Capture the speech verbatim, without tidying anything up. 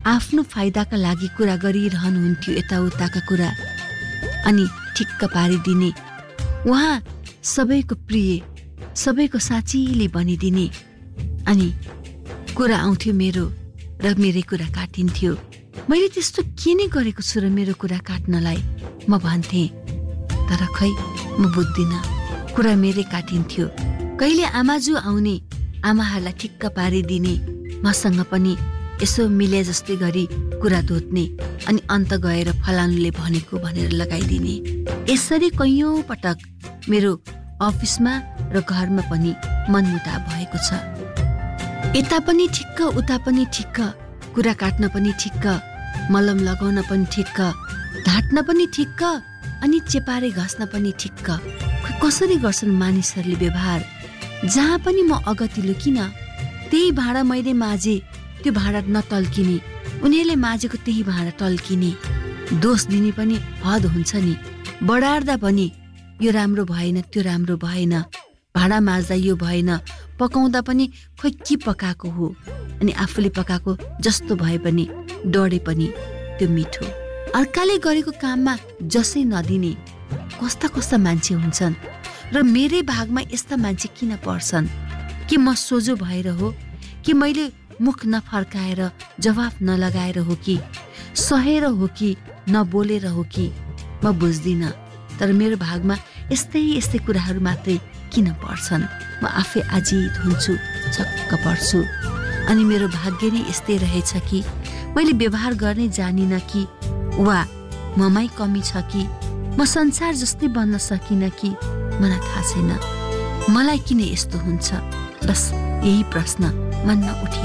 आफ्नो फाइदाका लागि कुरा गरिरहनुहुन्थ्यो, यताउताका कुरा अनि ठिक्क पारिदिने, उहाँ सबैको प्रिय, सबैको साँच्चीले बनिदिने। अनि कुरा आउँथ्यो मेरो र मेरै कुरा काटिन्थ्यो। मैले त्यस्तो के नै गरेको छु र मेरो कुरा काट्नलाई म भन्थेँ, तर खै म बुझ्दिनँ, कुरा मेरै काटिन्थ्यो। कहिले आमाजु आउने, आमाहरूलाई ठिक्क पारिदिने, मसँग पनि यसो मिले जस्तै गरी कुरा धोत्ने अनि अन्त गएर फलानुले भनेको भनेर लगाइदिने। यसरी कैयौँ पटक मेरो अफिसमा र घरमा पनि मनमुटाव भएको छ। यता पनि ठिक्क, उता पनि ठिक्क, कुरा काट्न पनि ठिक्क, मलम लगाउन पनि ठिक्क, ढाट्न पनि ठिक्क अनि चेपारे घस्न पनि ठिक्क। कसरी गर्छन् मानिसहरूले व्यवहार? जहाँ पनि म अगतिलो किन, त्यही भाँडा मैले माझे त्यो भाँडा नटल्किने, उनीहरूले माझेको त्यही भाँडा टल्किने। दोष दिने पनि हद हुन्छ नि। बढार्दा पनि यो राम्रो भएन, त्यो राम्रो भएन, भाँडा माझ्दा यो भएन, पकाउँदा पनि खोइ के पकाएको हो, अनि आफूले पकाएको जस्तो भए पनि डढे पनि त्यो मिठो। अर्काले गरेको काममा जसै नदिने कस्ता कस्ता मान्छे हुन्छन् र मेरै भागमा यस्ता मान्छे किन पर्छन्? कि म सोझो भएर हो, कि मैले मुख नफर्काएर जवाफ नलगाएर हो, कि सहेर हो, कि नबोलेर हो, कि म बुझ्दिनँ। तर मेरो भागमा यस्तै यस्तै कुराहरू मात्रै किन पर्छन्? म आफै आजित हुन्छु, छक्क पर्छु। अनि मेरो भाग्य नै यस्तै रहेछ कि मैले व्यवहार गर्ने जानिनँ कि वा ममै कमी छ कि म संसार जस्तै बन्न सकिनँ कि मलाई थाहा छैन। मलाई किन यस्तो हुन्छ? बस यही प्रश्न मनमा उठि